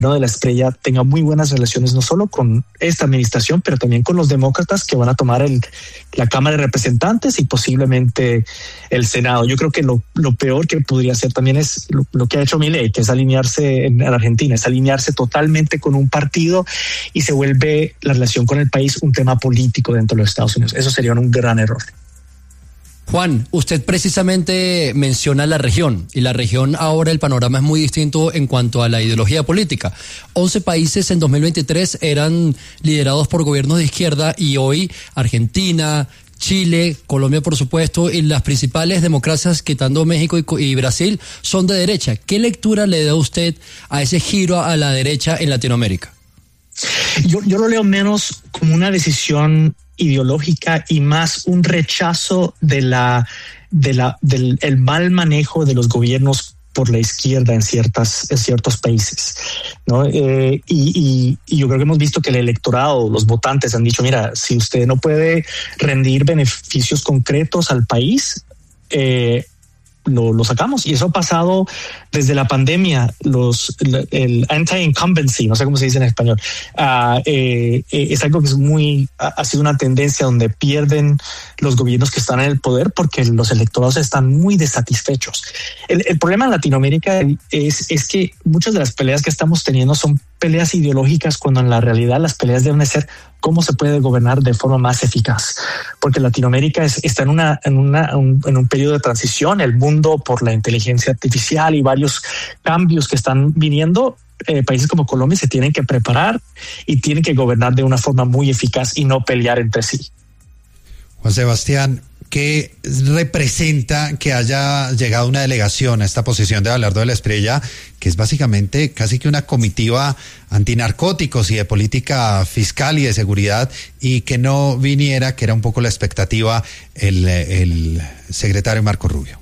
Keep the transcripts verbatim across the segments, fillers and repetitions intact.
de la Estrella tenga muy buenas relaciones no solo con esta administración, pero también con los demócratas que van a tomar el, la Cámara de Representantes y posiblemente el Senado. Yo creo que lo, lo peor que podría hacer también es lo, lo que ha hecho Milei, que es alinearse en, en Argentina, es alinearse totalmente con un partido y se vuelve la relación con el país un tema político dentro de los Estados Unidos. Eso sería un gran error. Juan, usted precisamente menciona la región, y la región ahora el panorama es muy distinto en cuanto a la ideología política. once países en dos mil veintitrés eran liderados por gobiernos de izquierda y hoy Argentina, Chile, Colombia por supuesto, y las principales democracias, quitando México y, y Brasil, son de derecha. ¿Qué lectura le da usted a ese giro a la derecha en Latinoamérica? Yo, yo lo leo menos como una decisión ideológica y más un rechazo de la, de la, del el mal manejo de los gobiernos por la izquierda en ciertas, en ciertos países, ¿no? Eh, y, y, y yo creo que hemos visto que el electorado, los votantes han dicho, mira, si usted no puede rendir beneficios concretos al país, eh, Lo, lo sacamos. Y eso ha pasado desde la pandemia. Los el anti-incumbency, no sé cómo se dice en español, uh, eh, eh, es algo que es muy ha, ha sido una tendencia donde pierden los gobiernos que están en el poder porque los electorados están muy desatisfechos. El, el problema en Latinoamérica es, es que muchas de las peleas que estamos teniendo son peleas ideológicas, cuando en la realidad las peleas deben de ser cómo se puede gobernar de forma más eficaz, porque Latinoamérica es, está en una en una un, en un periodo de transición. El mundo, por la inteligencia artificial y varios cambios que están viniendo, eh, países como Colombia se tienen que preparar y tienen que gobernar de una forma muy eficaz y no pelear entre sí. Juan Sebastián, ¿qué representa que haya llegado una delegación a esta posición de Abelardo de la Espriella, que es básicamente casi que una comitiva antinarcóticos y de política fiscal y de seguridad, y que no viniera, que era un poco la expectativa, el, el secretario Marco Rubio?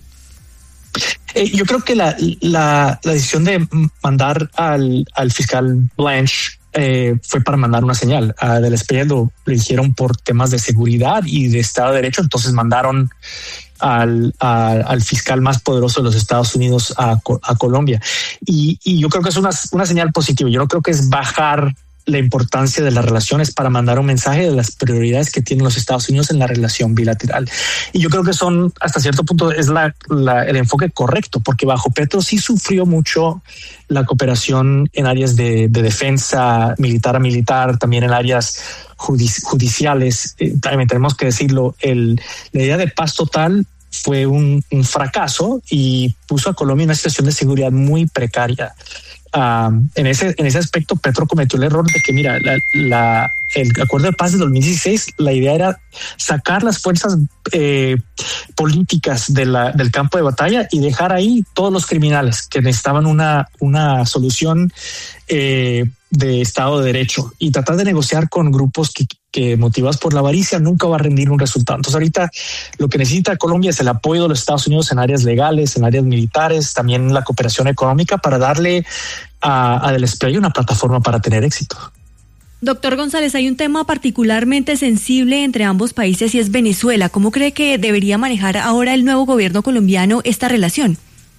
Eh, yo creo que la, la, la decisión de mandar al, al fiscal Blanche Eh, fue para mandar una señal. Uh, de la Espriella lo, lo hicieron por temas de seguridad y de Estado de Derecho, entonces mandaron al, a, al fiscal más poderoso de los Estados Unidos a, a Colombia. Y, y yo creo que es una, una señal positiva. Yo no creo que es bajar la importancia de las relaciones, para mandar un mensaje de las prioridades que tienen los Estados Unidos en la relación bilateral. Y yo creo que son, hasta cierto punto, es la, la, el enfoque correcto, porque bajo Petro sí sufrió mucho la cooperación en áreas de, de defensa militar a militar, también en áreas judici- judiciales. Eh, también tenemos que decirlo, el, la idea de paz total fue un, un fracaso y puso a Colombia en una situación de seguridad muy precaria. Um, en ese en ese aspecto, Petro cometió el error de que, mira, la, la, el acuerdo de paz de dos mil dieciséis, la idea era sacar las fuerzas eh, políticas de la, del campo de batalla y dejar ahí todos los criminales que necesitaban una, una solución eh, de Estado de Derecho, y tratar de negociar con grupos que, que motivados por la avaricia nunca va a rendir un resultado. Entonces ahorita lo que necesita Colombia es el apoyo de los Estados Unidos en áreas legales, en áreas militares, también la cooperación económica, para darle a, a de la Espriella una plataforma para tener éxito. Doctor González, hay un tema particularmente sensible entre ambos países y es Venezuela. ¿Cómo cree que debería manejar ahora el nuevo gobierno colombiano esta relación?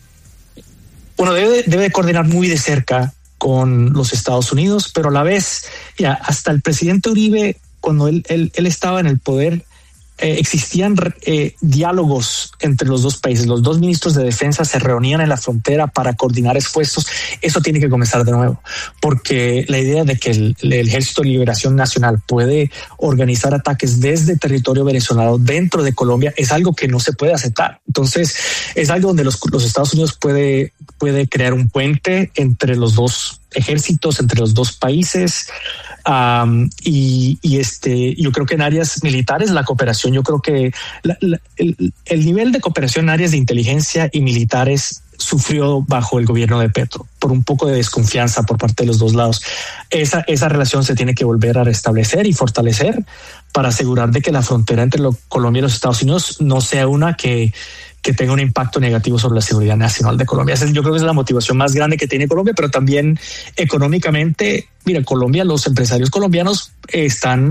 Bueno, debe, debe coordinar muy de cerca con los Estados Unidos, pero a la vez, ya, hasta el presidente Uribe, cuando él, él, él estaba en el poder, eh, existían eh, diálogos entre los dos países. Los dos ministros de defensa se reunían en la frontera para coordinar esfuerzos. Eso tiene que comenzar de nuevo, porque la idea de que el, el Ejército de Liberación Nacional puede organizar ataques desde territorio venezolano dentro de Colombia es algo que no se puede aceptar. Entonces, es algo donde los, los Estados Unidos puede, puede crear un puente entre los dos ejércitos, entre los dos países. Um, y, y este, yo creo que en áreas militares la cooperación, yo creo que la, la, el, el nivel de cooperación en áreas de inteligencia y militares sufrió bajo el gobierno de Petro por un poco de desconfianza por parte de los dos lados. Esa, esa relación se tiene que volver a restablecer y fortalecer para asegurar de que la frontera entre lo, Colombia y los Estados Unidos no sea una que que tenga un impacto negativo sobre la seguridad nacional de Colombia. Yo creo que es la motivación más grande que tiene Colombia, pero también económicamente, mira, Colombia, los empresarios colombianos están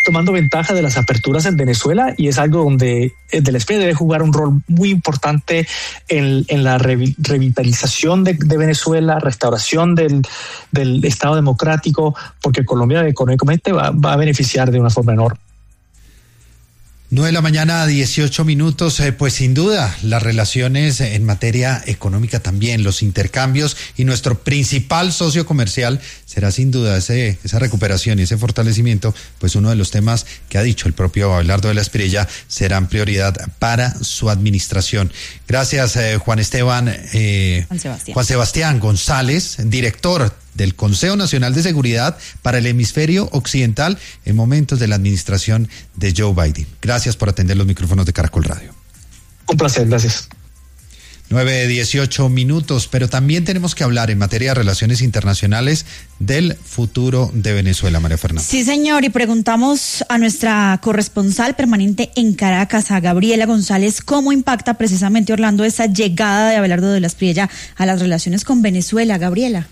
tomando ventaja de las aperturas en Venezuela y es algo donde el Espriella debe jugar un rol muy importante en, en la revi- revitalización de, de Venezuela, restauración del, del Estado democrático, porque Colombia económicamente va, va a beneficiar de una forma enorme. nueve de la mañana, dieciocho minutos, eh, pues sin duda las relaciones en materia económica también, los intercambios y nuestro principal socio comercial será sin duda ese, esa recuperación y ese fortalecimiento, pues uno de los temas que ha dicho el propio Abelardo de la Espriella serán prioridad para su administración. Gracias eh, Juan Esteban, eh, Juan Sebastián. Juan Sebastián González, director del Consejo Nacional de Seguridad para el Hemisferio Occidental en momentos de la administración de Joe Biden. Gracias por atender los micrófonos de Caracol Radio. Un placer, gracias. nueve dieciocho minutos, pero también tenemos que hablar en materia de relaciones internacionales del futuro de Venezuela, María Fernanda. Sí, señor, y preguntamos a nuestra corresponsal permanente en Caracas, a Gabriela González, cómo impacta precisamente, Orlando, esa llegada de Abelardo de la Espriella a las relaciones con Venezuela. Gabriela.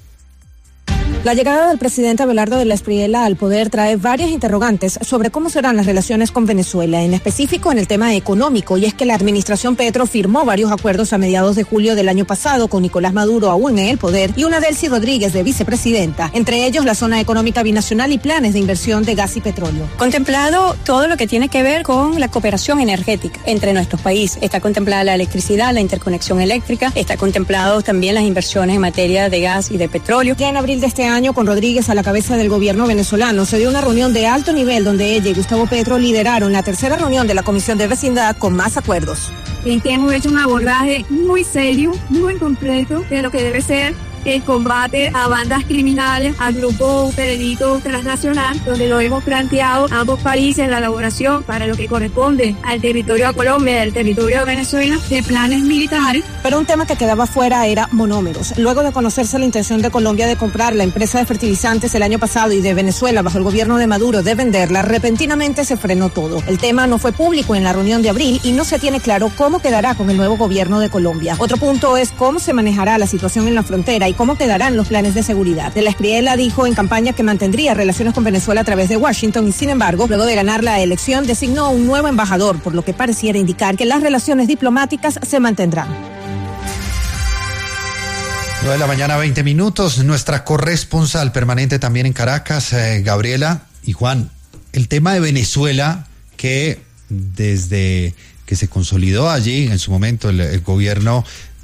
La llegada del presidente Abelardo de la Espriella al poder trae varias interrogantes sobre cómo serán las relaciones con Venezuela, en específico en el tema económico, y es que la administración Petro firmó varios acuerdos a mediados de julio del año pasado con Nicolás Maduro aún en el poder y una Delcy Rodríguez de vicepresidenta, entre ellos la zona económica binacional y planes de inversión de gas y petróleo. Contemplado todo lo que tiene que ver con la cooperación energética entre nuestros países. Está contemplada la electricidad, la interconexión eléctrica, está contemplado también las inversiones en materia de gas y de petróleo. Ya en abril de este año, con Rodríguez a la cabeza del gobierno venezolano, se dio una reunión de alto nivel donde ella y Gustavo Petro lideraron la tercera reunión de la Comisión de Vecindad con más acuerdos. En que hemos hecho un abordaje muy serio, muy completo de lo que debe ser el combate a bandas criminales, a grupos de delito transnacional, donde lo hemos planteado a ambos países en la elaboración para lo que corresponde al territorio de Colombia y al territorio de Venezuela de planes militares. Pero un tema que quedaba fuera era monómeros. Luego de conocerse la intención de Colombia de comprar la empresa de fertilizantes el año pasado y de Venezuela bajo el gobierno de Maduro de venderla, repentinamente se frenó todo. El tema no fue público en la reunión de abril y no se tiene claro cómo quedará con el nuevo gobierno de Colombia. Otro punto es cómo se manejará la situación en la frontera y cómo quedarán los planes de seguridad. De la Espriella dijo en campaña que mantendría relaciones con Venezuela a través de Washington y, sin embargo, luego de ganar la elección, designó un nuevo embajador, por lo que pareciera indicar que las relaciones diplomáticas se mantendrán. nueve de la mañana, veinte minutos. Nuestra corresponsal permanente también en Caracas, eh, Gabriela y Juan. El tema de Venezuela, que desde que se consolidó allí en su momento el, el gobierno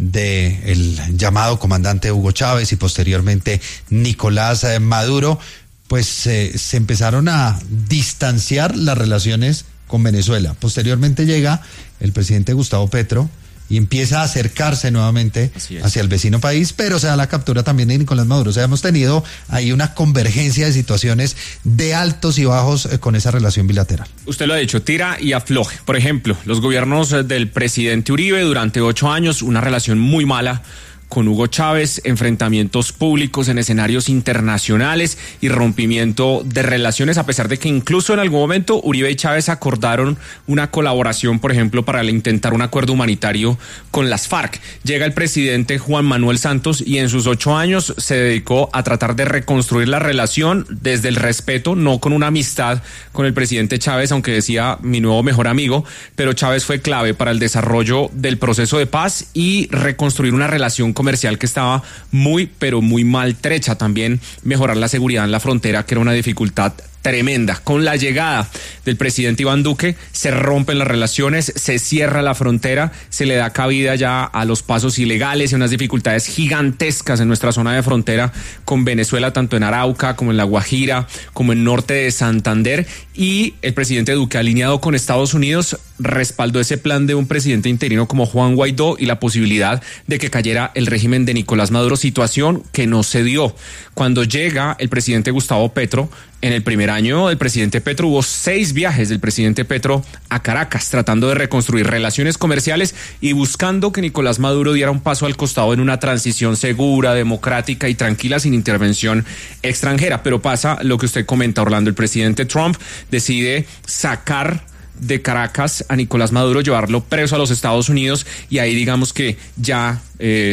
de el llamado comandante Hugo Chávez y posteriormente Nicolás Maduro, pues eh, se empezaron a distanciar las relaciones con Venezuela. Posteriormente llega el presidente Gustavo Petro y empieza a acercarse nuevamente hacia el vecino país, pero se da la captura también de Nicolás Maduro. O sea, hemos tenido ahí una convergencia de situaciones de altos y bajos eh, con esa relación bilateral. Usted lo ha dicho, tira y afloje. Por ejemplo, los gobiernos del presidente Uribe durante ocho años, una relación muy mala con Hugo Chávez, enfrentamientos públicos en escenarios internacionales y rompimiento de relaciones, a pesar de que incluso en algún momento Uribe y Chávez acordaron una colaboración, por ejemplo, para intentar un acuerdo humanitario con las FARC. Llega el presidente Juan Manuel Santos y en sus ocho años se dedicó a tratar de reconstruir la relación desde el respeto, no con una amistad con el presidente Chávez, aunque decía mi nuevo mejor amigo, pero Chávez fue clave para el desarrollo del proceso de paz y reconstruir una relación con comercial que estaba muy, pero muy maltrecha. También mejorar la seguridad en la frontera, que era una dificultad tremenda. Con la llegada del presidente Iván Duque se rompen las relaciones, se cierra la frontera, se le da cabida ya a los pasos ilegales y unas dificultades gigantescas en nuestra zona de frontera con Venezuela, tanto en Arauca como en La Guajira, como en norte de Santander, y el presidente Duque, alineado con Estados Unidos, respaldó ese plan de un presidente interino como Juan Guaidó y la posibilidad de que cayera el régimen de Nicolás Maduro, situación que no se dio. Cuando llega el presidente Gustavo Petro, en el primer año del presidente Petro hubo seis viajes del presidente Petro a Caracas, tratando de reconstruir relaciones comerciales y buscando que Nicolás Maduro diera un paso al costado en una transición segura, democrática y tranquila, sin intervención extranjera. Pero pasa lo que usted comenta, Orlando. El presidente Trump decide sacar de Caracas a Nicolás Maduro, llevarlo preso a los Estados Unidos, y ahí digamos que ya... Eh,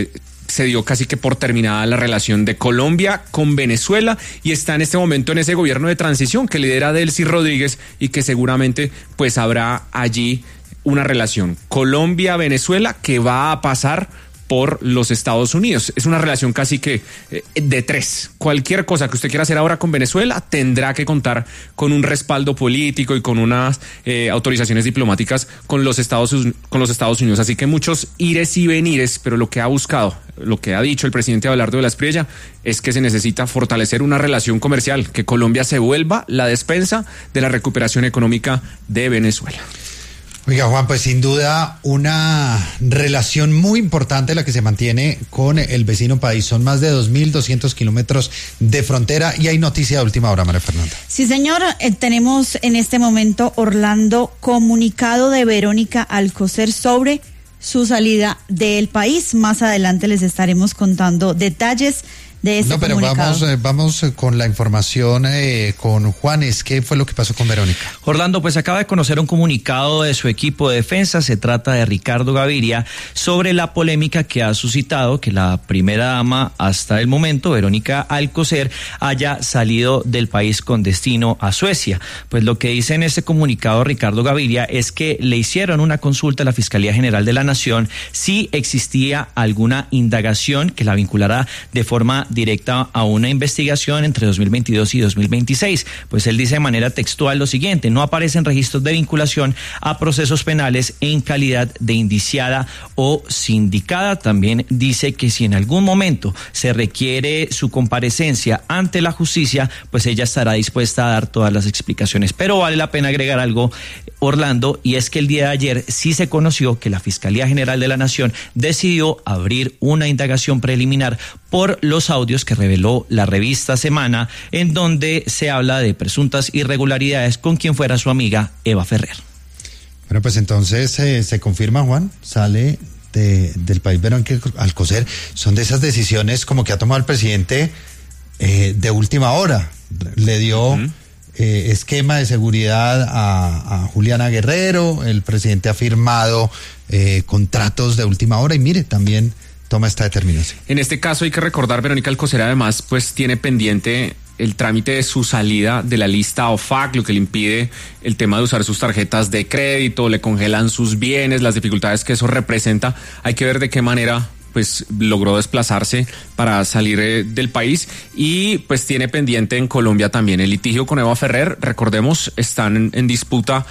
se dio casi que por terminada la relación de Colombia con Venezuela y está en este momento en ese gobierno de transición que lidera Delcy Rodríguez y que seguramente pues habrá allí una relación Colombia-Venezuela que va a pasar por los Estados Unidos. Es una relación casi que eh, de tres. Cualquier cosa que usted quiera hacer ahora con Venezuela tendrá que contar con un respaldo político y con unas eh, autorizaciones diplomáticas con los Estados con los Estados Unidos. Así que muchos ires y venires, pero lo que ha buscado, lo que ha dicho el presidente Abelardo de la Espriella es que se necesita fortalecer una relación comercial, que Colombia se vuelva la despensa de la recuperación económica de Venezuela. Oiga, Juan, pues sin duda una relación muy importante la que se mantiene con el vecino país. Son más de dos mil doscientos kilómetros de frontera y hay noticia de última hora, María Fernanda. Sí, señor. Eh, tenemos en este momento, Orlando, comunicado de Verónica Alcocer sobre su salida del país. Más adelante les estaremos contando detalles de este No, pero comunicado. vamos, eh, vamos con la información eh, con Juanes. ¿Qué fue lo que pasó con Verónica? Orlando, pues acaba de conocer un comunicado de su equipo de defensa. Se trata de Ricardo Gaviria sobre la polémica que ha suscitado que la primera dama hasta el momento, Verónica Alcocer, haya salido del país con destino a Suecia. Pues lo que dice en este comunicado Ricardo Gaviria es que le hicieron una consulta a la Fiscalía General de la Nación si existía alguna indagación que la vinculara de forma directa a una investigación entre dos mil veintidós y dos mil veintiséis. Pues él dice de manera textual lo siguiente: no aparecen registros de vinculación a procesos penales en calidad de indiciada o sindicada. También dice que si en algún momento se requiere su comparecencia ante la justicia, pues ella estará dispuesta a dar todas las explicaciones. Pero vale la pena agregar algo, Orlando, y es que el día de ayer sí se conoció que la Fiscalía General de la Nación decidió abrir una indagación preliminar por los audios que reveló la revista Semana, en donde se habla de presuntas irregularidades con quien fuera su amiga Eva Ferrer. Bueno, pues entonces eh, se confirma, Juan, sale de, del país Verónica Alcocer. Son de esas decisiones como que ha tomado el presidente eh, de última hora. Le dio uh-huh. eh, esquema de seguridad a, a Juliana Guerrero, el presidente ha firmado eh, contratos de última hora y mire, también toma esta determinación. En este caso hay que recordar, Verónica Alcocer además pues tiene pendiente el trámite de su salida de la lista O F A C, lo que le impide el tema de usar sus tarjetas de crédito, le congelan sus bienes, las dificultades que eso representa. Hay que ver de qué manera pues logró desplazarse para salir eh, del país y pues tiene pendiente en Colombia también el litigio con Eva Ferrer. Recordemos, están en, en disputa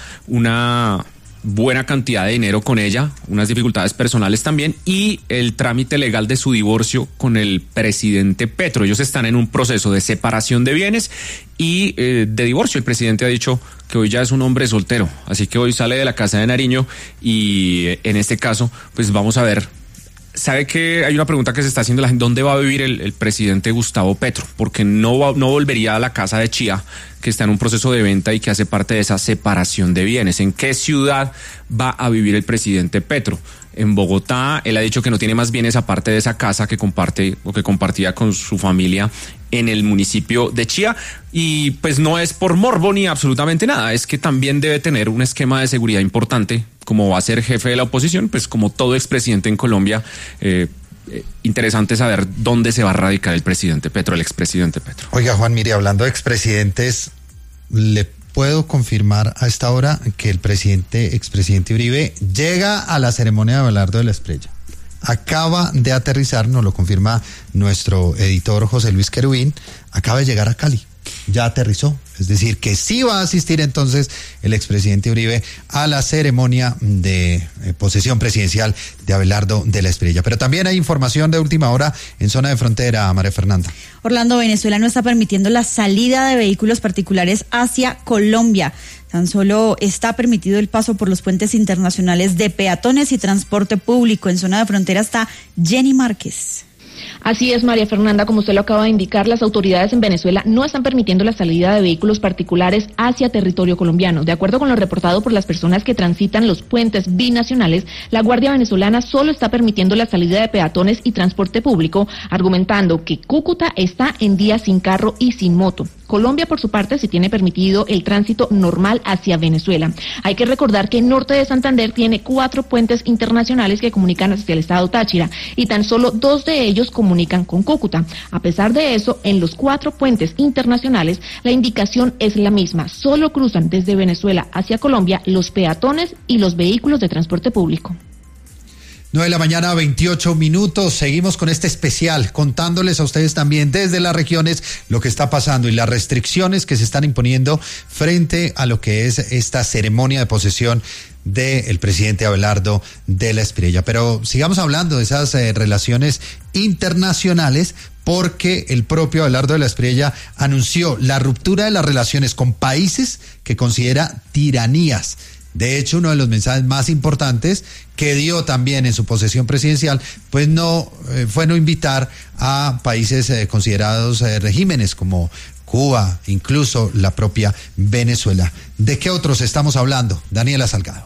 una buena cantidad de dinero con ella, unas dificultades personales también y el trámite legal de su divorcio con el presidente Petro. Ellos están en un proceso de separación de bienes y eh, de divorcio. El presidente ha dicho que hoy ya es un hombre soltero, así que hoy sale de la casa de Nariño y eh, en este caso pues vamos a ver. ¿Sabe que hay una pregunta que se está haciendo la gente? ¿Dónde va a vivir el, el presidente Gustavo Petro? Porque no, va, no volvería a la casa de Chía, que está en un proceso de venta y que hace parte de esa separación de bienes. ¿En qué ciudad va a vivir el presidente Petro? En Bogotá. Él ha dicho que no tiene más bienes aparte de esa casa que comparte o que compartía con su familia en el municipio de Chía. Y pues no es por morbo ni absolutamente nada, es que también debe tener un esquema de seguridad importante, como va a ser jefe de la oposición, pues como todo expresidente en Colombia. Eh, eh, interesante saber dónde se va a radicar el presidente Petro, el expresidente Petro. Oiga, Juan, mire, hablando de expresidentes, le puedo confirmar a esta hora que el presidente, expresidente Uribe, llega a la ceremonia de Abelardo de la Espriella. Acaba de aterrizar, nos lo confirma nuestro editor José Luis Querubín, acaba de llegar a Cali, ya aterrizó, es decir, que sí va a asistir entonces el expresidente Uribe a la ceremonia de eh, posesión presidencial de Abelardo de la Espriella. Pero también hay información de última hora en zona de frontera, María Fernanda. Orlando, Venezuela no está permitiendo la salida de vehículos particulares hacia Colombia. Tan solo está permitido el paso por los puentes internacionales de peatones y transporte público. En zona de frontera está Jenny Márquez. Así es, María Fernanda, como usted lo acaba de indicar, las autoridades en Venezuela no están permitiendo la salida de vehículos particulares hacia territorio colombiano. De acuerdo con lo reportado por las personas que transitan los puentes binacionales, la Guardia Venezolana solo está permitiendo la salida de peatones y transporte público, argumentando que Cúcuta está en día sin carro y sin moto. Colombia, por su parte, sí tiene permitido el tránsito normal hacia Venezuela. Hay que recordar que Norte de Santander tiene cuatro puentes internacionales que comunican hacia el estado Táchira y tan solo dos de ellos comunican con Cúcuta. A pesar de eso, en los cuatro puentes internacionales la indicación es la misma. Solo cruzan desde Venezuela hacia Colombia los peatones y los vehículos de transporte público. nueve de la mañana, veintiocho minutos. Seguimos con este especial, contándoles a ustedes también desde las regiones lo que está pasando y las restricciones que se están imponiendo frente a lo que es esta ceremonia de posesión del presidente Abelardo de la Espriella. Pero sigamos hablando de esas eh, relaciones internacionales, porque el propio Abelardo de la Espriella anunció la ruptura de las relaciones con países que considera tiranías. De hecho, uno de los mensajes más importantes que dio también en su posesión presidencial, pues no eh, fue no invitar a países eh, considerados eh, regímenes como Cuba, incluso la propia Venezuela. ¿De qué otros estamos hablando? Daniela Salgado.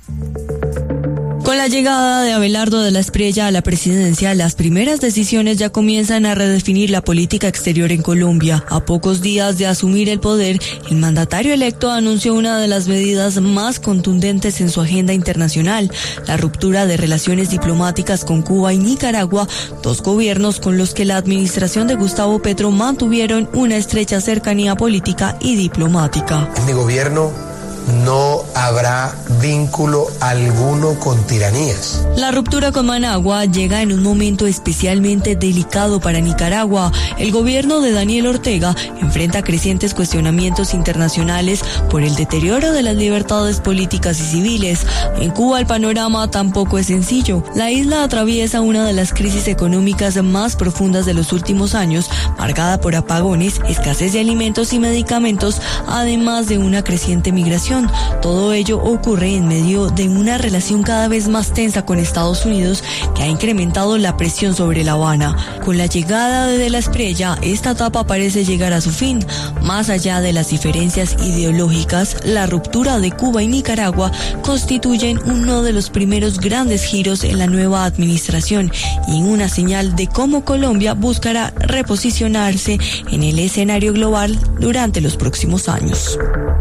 Con la llegada de Abelardo de la Espriella a la presidencia, las primeras decisiones ya comienzan a redefinir la política exterior en Colombia. A pocos días de asumir el poder, el mandatario electo anunció una de las medidas más contundentes en su agenda internacional, la ruptura de relaciones diplomáticas con Cuba y Nicaragua, dos gobiernos con los que la administración de Gustavo Petro mantuvieron una estrecha cercanía política y diplomática. En mi gobierno no habrá vínculo alguno con tiranías. La ruptura con Managua llega en un momento especialmente delicado para Nicaragua. El gobierno de Daniel Ortega enfrenta crecientes cuestionamientos internacionales por el deterioro de las libertades políticas y civiles. En Cuba el panorama tampoco es sencillo. La isla atraviesa una de las crisis económicas más profundas de los últimos años, marcada por apagones, escasez de alimentos y medicamentos, además de una creciente migración. Todo ello ocurre en medio de una relación cada vez más tensa con Estados Unidos, que ha incrementado la presión sobre La Habana. Con la llegada de De la Espriella, esta etapa parece llegar a su fin. Más allá de las diferencias ideológicas, la ruptura de Cuba y Nicaragua constituyen uno de los primeros grandes giros en la nueva administración y una señal de cómo Colombia buscará reposicionarse en el escenario global durante los próximos años.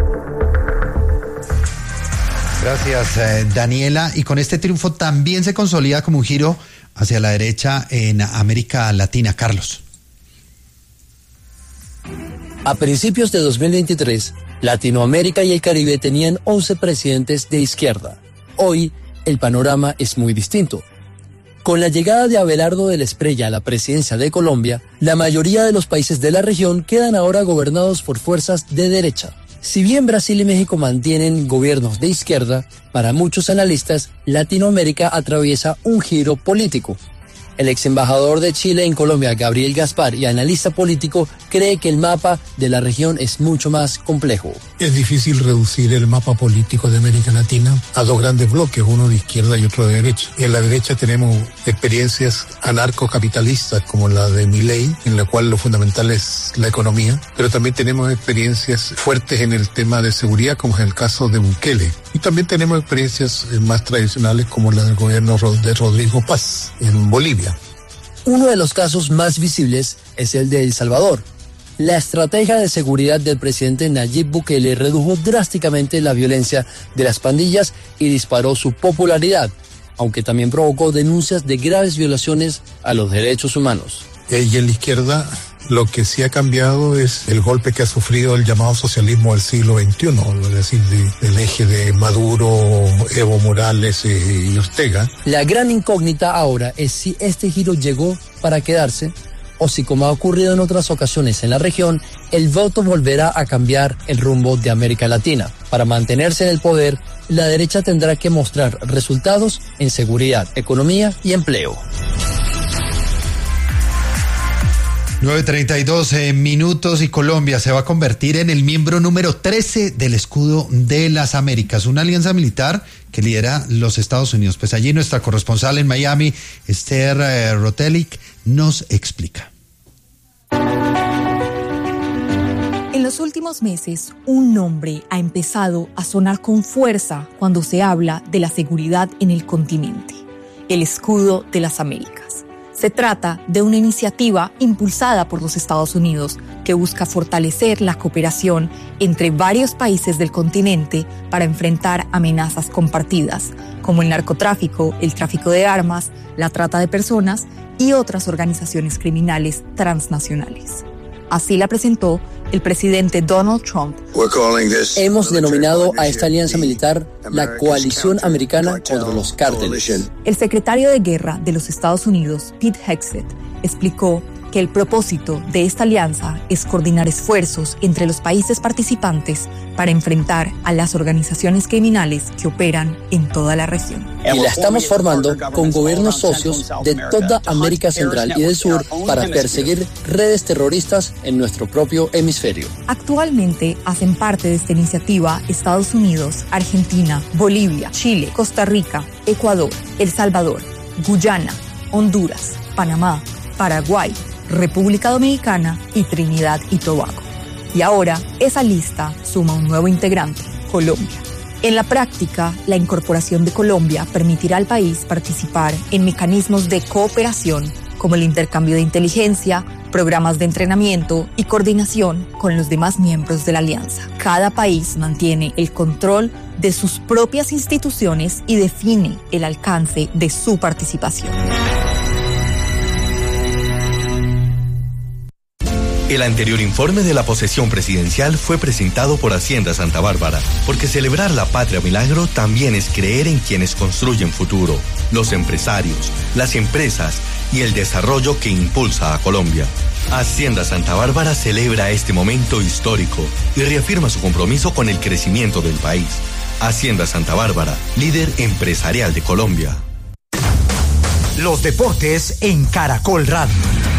Gracias, eh, Daniela. Y con este triunfo también se consolida como un giro hacia la derecha en América Latina. Carlos. A principios de dos mil veintitrés, Latinoamérica y el Caribe tenían once presidentes de izquierda. Hoy, el panorama es muy distinto. Con la llegada de Abelardo de la Espriella a la presidencia de Colombia, la mayoría de los países de la región quedan ahora gobernados por fuerzas de derecha. Si bien Brasil y México mantienen gobiernos de izquierda, para muchos analistas, Latinoamérica atraviesa un giro político. El ex embajador de Chile en Colombia, Gabriel Gaspar, y analista político, cree que el mapa de la región es mucho más complejo. Es difícil reducir el mapa político de América Latina a dos grandes bloques, uno de izquierda y otro de derecha. En la derecha tenemos experiencias anarcocapitalistas como la de Milei, en la cual lo fundamental es la economía, pero también tenemos experiencias fuertes en el tema de seguridad, como es el caso de Bukele. Y también tenemos experiencias más tradicionales como la del gobierno de Rodrigo Paz en Bolivia. Uno de los casos más visibles es el de El Salvador. La estrategia de seguridad del presidente Nayib Bukele redujo drásticamente la violencia de las pandillas y disparó su popularidad, aunque también provocó denuncias de graves violaciones a los derechos humanos. Y en la izquierda lo que sí ha cambiado es el golpe que ha sufrido el llamado socialismo del siglo veintiuno, es decir, de, del eje de Maduro, Evo Morales eh, y Ortega. La gran incógnita ahora es si este giro llegó para quedarse o si, como ha ocurrido en otras ocasiones en la región, el voto volverá a cambiar el rumbo de América Latina. Para mantenerse en el poder, la derecha tendrá que mostrar resultados en seguridad, economía y empleo. nueve treinta y dos eh, minutos y Colombia se va a convertir en el miembro número trece del Escudo de las Américas, una alianza militar que lidera los Estados Unidos. Pues allí nuestra corresponsal en Miami, Esther eh, Rotelic, nos explica. En los últimos meses, un nombre ha empezado a sonar con fuerza cuando se habla de la seguridad en el continente: el Escudo de las Américas. Se trata de una iniciativa impulsada por los Estados Unidos que busca fortalecer la cooperación entre varios países del continente para enfrentar amenazas compartidas, como el narcotráfico, el tráfico de armas, la trata de personas y otras organizaciones criminales transnacionales. Así la presentó el presidente Donald Trump. Hemos denominado a esta alianza militar la Coalición Americana contra los Cárteles. El secretario de Guerra de los Estados Unidos, Pete Hegseth, explicó que el propósito de esta alianza es coordinar esfuerzos entre los países participantes para enfrentar a las organizaciones criminales que operan en toda la región. Y la estamos formando con gobiernos socios de toda América Central y del Sur para perseguir redes terroristas en nuestro propio hemisferio. Actualmente hacen parte de esta iniciativa Estados Unidos, Argentina, Bolivia, Chile, Costa Rica, Ecuador, El Salvador, Guyana, Honduras, Panamá, Paraguay, República Dominicana y Trinidad y Tobago. Y ahora esa lista suma un nuevo integrante, Colombia. En la práctica, la incorporación de Colombia permitirá al país participar en mecanismos de cooperación como el intercambio de inteligencia, programas de entrenamiento y coordinación con los demás miembros de la alianza. Cada país mantiene el control de sus propias instituciones y define el alcance de su participación. El anterior informe de la posesión presidencial fue presentado por Hacienda Santa Bárbara, porque celebrar la patria milagro también es creer en quienes construyen futuro, los empresarios, las empresas y el desarrollo que impulsa a Colombia. Hacienda Santa Bárbara celebra este momento histórico y reafirma su compromiso con el crecimiento del país. Hacienda Santa Bárbara, líder empresarial de Colombia. Los deportes en Caracol Radio.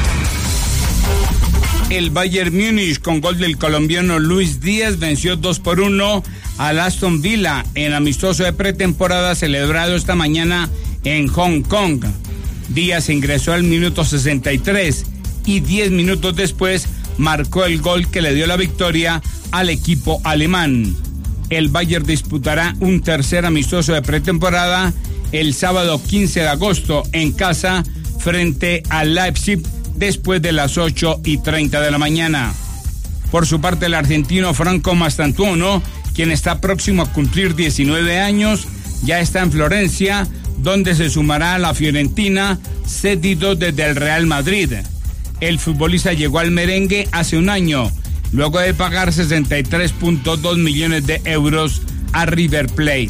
El Bayern Múnich, con gol del colombiano Luis Díaz, venció dos por uno al Aston Villa en amistoso de pretemporada celebrado esta mañana en Hong Kong. Díaz ingresó al minuto sesenta y tres y diez minutos después marcó el gol que le dio la victoria al equipo alemán. El Bayern disputará un tercer amistoso de pretemporada el sábado quince de agosto en casa frente al Leipzig, después de las ocho y treinta de la mañana. Por su parte, el argentino Franco Mastantuono, quien está próximo a cumplir diecinueve años, ya está en Florencia, donde se sumará a la Fiorentina, cedido desde el Real Madrid. El futbolista llegó al merengue hace un año, luego de pagar sesenta y tres punto dos millones de euros a River Plate.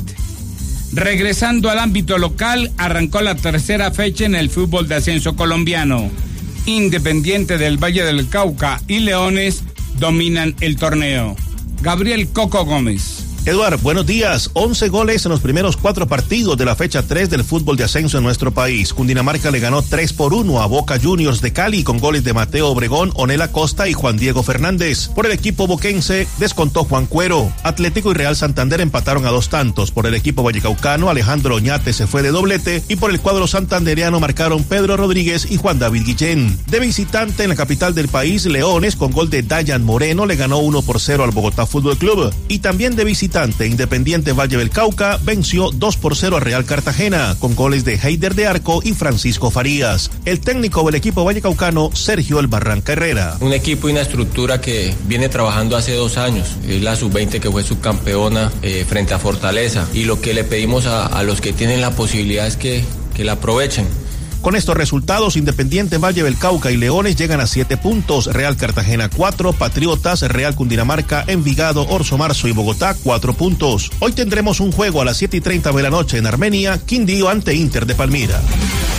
Regresando al ámbito local, arrancó la tercera fecha en el fútbol de ascenso colombiano. Independiente del Valle del Cauca y Leones dominan el torneo. Gabriel Coco Gómez. Eduard, buenos días. once goles en los primeros cuatro partidos de la fecha tres del fútbol de ascenso en nuestro país. Cundinamarca le ganó tres por uno a Boca Juniors de Cali con goles de Mateo Obregón, Onel Acosta y Juan Diego Fernández. Por el equipo boquense descontó Juan Cuero. Atlético y Real Santander empataron a dos tantos. Por el equipo vallecaucano, Alejandro Oñate se fue de doblete y por el cuadro santandereano marcaron Pedro Rodríguez y Juan David Guillén. De visitante en la capital del país, Leones con gol de Dayan Moreno le ganó uno por cero al Bogotá Fútbol Club. Y también de visitante Independiente Valle del Cauca venció dos por cero a Real Cartagena con goles de Heider de Arco y Francisco Farías. El técnico del equipo vallecaucano, Sergio El Barranca Herrera. Un equipo y una estructura que viene trabajando hace dos años. Es la sub veinte que fue subcampeona eh, frente a Fortaleza. Y lo que le pedimos a, a los que tienen la posibilidad es que, que la aprovechen. Con estos resultados, Independiente Valle del Cauca y Leones llegan a siete puntos, Real Cartagena cuatro, Patriotas, Real Cundinamarca, Envigado, Orso Marzo y Bogotá cuatro puntos. Hoy tendremos un juego a las siete y treinta de la noche en Armenia, Quindío ante Inter de Palmira.